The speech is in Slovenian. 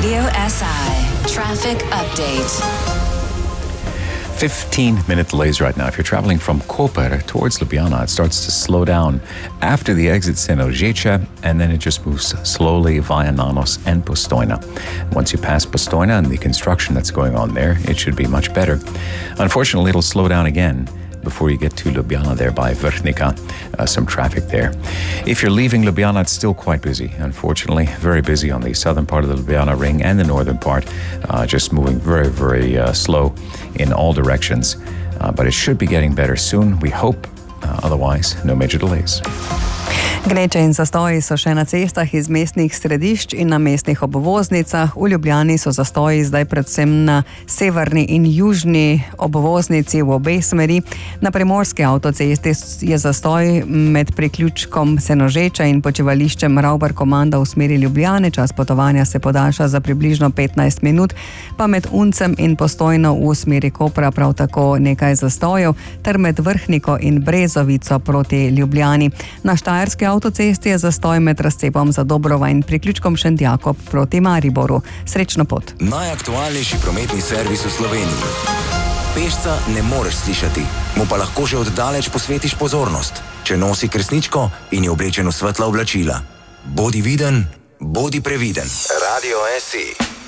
Radio SI Traffic Update. 15-minute delays right now. If you're traveling from Koper towards Ljubljana, it starts to slow down after the exit Senožecha, and then it just moves slowly via Nanos and Postojna. Once you pass Postojna and the construction that's going on there, it should be much better. Unfortunately, it'll slow down again before you get to Ljubljana there by Vrhnika. Some traffic there. If you're leaving Ljubljana, it's still quite busy, unfortunately. Very busy on the southern part of the Ljubljana ring and the northern part. Just moving very, very slow in all directions. But it should be getting better soon, we hope. Otherwise, no major delays. Gneče in zastoji so še na cestah iz mestnih središč in na mestnih obvoznicah. V Ljubljani so zastoji zdaj predvsem na severni in južni obvoznici v obe smeri. Na primorski avtocesti je zastoj med priključkom Senožeča in počivališčem Ravbar-Komanda v smeri Ljubljane. Čas potovanja se podaljša za približno 15 minut, pa med Uncem in Postojno v smeri Kopra prav tako nekaj zastojev, ter med Vrhniko in Brezovico proti Ljubljani. Na Štajerski avtocesti je zastoj med razcepom za Dobrova in priključkom Šentjakob proti Mariboru. Srečno pot. Najaktualnejši prometni servis v Sloveniji. Pešca ne moreš slišati, mu pa lahko že oddaleč posvetiš pozornost, če nosi kresničko in je oblečen v svetla oblačila. Bodi viden, bodi previden. Radio SI.